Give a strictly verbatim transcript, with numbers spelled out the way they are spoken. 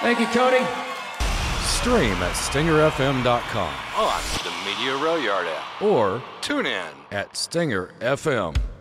Thank you, Cody. Stream at stinger f m dot com On the Media Rail Yard app. or Tune in at Stinger F M.